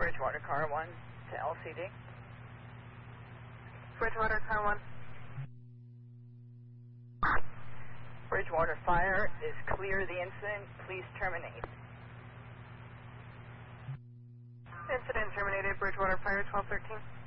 Bridgewater Car 1 to LCD. Bridgewater Car 1. Bridgewater Fire is clear of the incident. Please terminate. Incident terminated. Bridgewater Fire 1213.